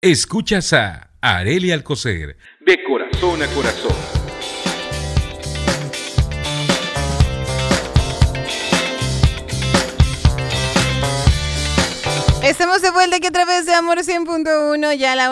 Escuchas a Arely Alcocer, de corazón a corazón. Estamos de vuelta aquí a través de Amor 100.1, ya a la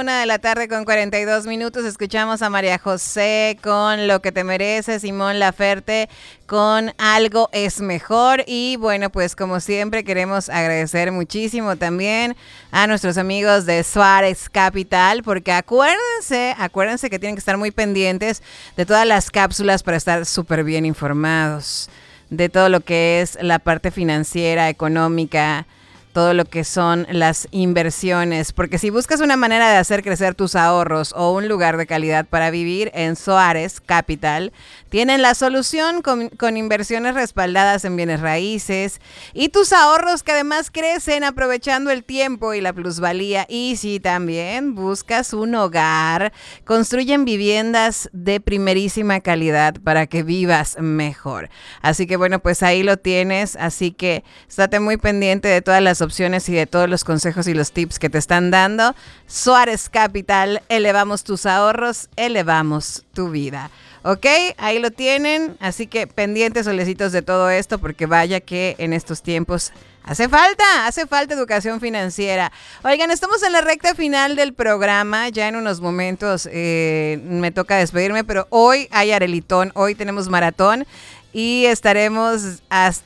1:42 escuchamos a María José con Lo que te mereces, Simón Laferte con Algo es mejor. Y bueno, pues como siempre queremos agradecer muchísimo también a nuestros amigos de Suárez Capital, porque acuérdense que tienen que estar muy pendientes de todas las cápsulas para estar súper bien informados de todo lo que es la parte financiera, económica, todo lo que son las inversiones, porque si buscas una manera de hacer crecer tus ahorros o un lugar de calidad para vivir, en Suárez Capital tienen la solución con inversiones respaldadas en bienes raíces y tus ahorros que además crecen aprovechando el tiempo y la plusvalía. Y si también buscas un hogar, construyen viviendas de primerísima calidad para que vivas mejor. Así que bueno, pues ahí lo tienes, así que estate muy pendiente de todas las opciones y de todos los consejos y los tips que te están dando. Suárez Capital, elevamos tus ahorros, elevamos tu vida. Ok, ahí lo tienen, así que pendientes, solecitos de todo esto, porque vaya que en estos tiempos hace falta educación financiera. Oigan, estamos en la recta final del programa, ya en unos momentos me toca despedirme, pero hoy hay Arelitón, hoy tenemos maratón. Y estaremos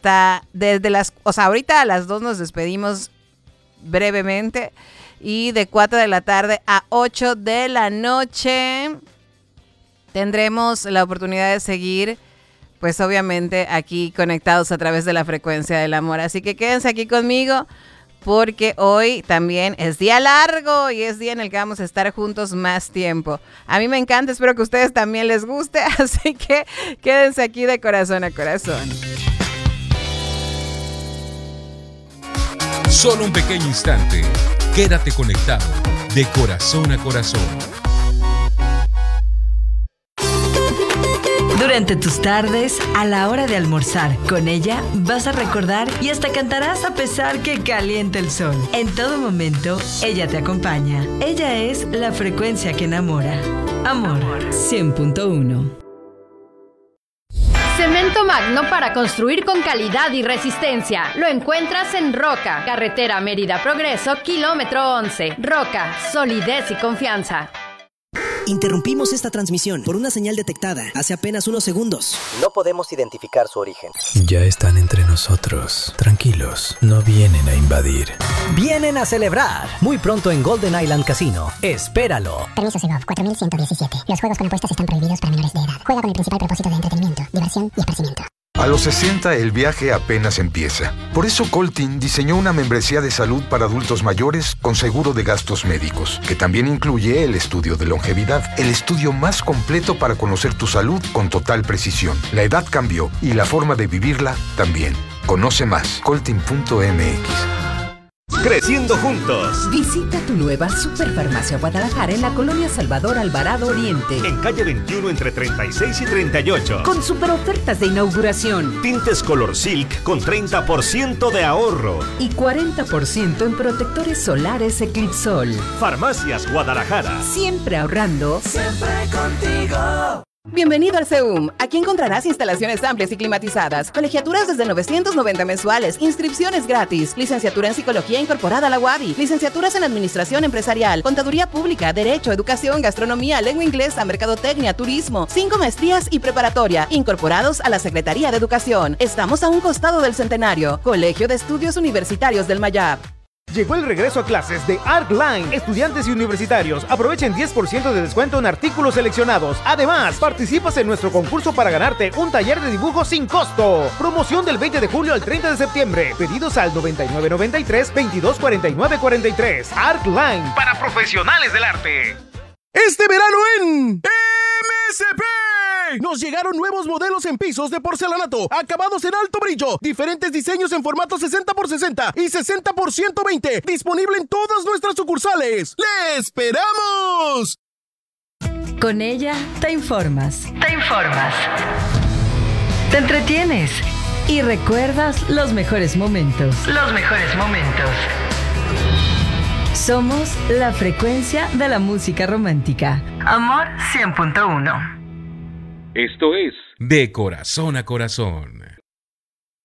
ahorita a las 2 nos despedimos brevemente. Y de 4 de la tarde a 8 de la noche tendremos la oportunidad de seguir, pues obviamente aquí conectados a través de la frecuencia del amor. Así que quédense aquí conmigo, porque hoy también es día largo y es día en el que vamos a estar juntos más tiempo. A mí me encanta, espero que a ustedes también les guste, así que quédense aquí de corazón a corazón. Solo un pequeño instante, quédate conectado de corazón a corazón. Durante tus tardes, a la hora de almorzar, con ella vas a recordar y hasta cantarás a pesar que caliente el sol. En todo momento, ella te acompaña. Ella es la frecuencia que enamora. Amor 100.1. Cemento Magno para construir con calidad y resistencia. Lo encuentras en Roca, carretera Mérida Progreso, kilómetro 11. Roca, solidez y confianza. Interrumpimos esta transmisión por una señal detectada hace apenas unos segundos. No podemos identificar su origen. Ya están entre nosotros. Tranquilos, no vienen a invadir. Vienen a celebrar. Muy pronto en Golden Island Casino. Espéralo. Permiso Segov 4117. Los juegos con apuestas están prohibidos para menores de edad. Juega con el principal propósito de entretenimiento, diversión y esparcimiento. A los 60 el viaje apenas empieza. Por eso Coltin diseñó una membresía de salud para adultos mayores con seguro de gastos médicos, que también incluye el estudio de longevidad, el estudio más completo para conocer tu salud con total precisión. La edad cambió y la forma de vivirla también. Conoce más, coltin.mx. Creciendo juntos. Visita tu nueva Superfarmacia Guadalajara en la colonia Salvador Alvarado Oriente. En calle 21 entre 36 y 38. Con super ofertas de inauguración. Tintes Color Silk con 30% de ahorro. Y 40% en protectores solares Eclipsol. Farmacias Guadalajara. Siempre ahorrando. Siempre contigo. Bienvenido al CEUM. Aquí encontrarás instalaciones amplias y climatizadas, colegiaturas desde 990 mensuales, inscripciones gratis, licenciatura en Psicología incorporada a la UABI, licenciaturas en Administración Empresarial, Contaduría Pública, Derecho, Educación, Gastronomía, Lengua Inglesa, Mercadotecnia, Turismo, 5 maestrías y preparatoria, incorporados a la Secretaría de Educación. Estamos a un costado del Centenario. Colegio de Estudios Universitarios del Mayab. Llegó el regreso a clases de ArtLine. Estudiantes y universitarios, aprovechen 10% de descuento en artículos seleccionados. Además, participas en nuestro concurso para ganarte un taller de dibujo sin costo. Promoción del 20 de julio al 30 de septiembre. Pedidos al 9993-224943. ArtLine, para profesionales del arte. Este verano en MSP nos llegaron nuevos modelos en pisos de porcelanato, acabados en alto brillo, diferentes diseños en formato 60x60 y 60x120, disponible en todas nuestras sucursales. ¡Le esperamos! Con ella te informas. Te entretienes y recuerdas los mejores momentos. Somos la frecuencia de la música romántica. Amor 100.1. Esto es De Corazón a Corazón.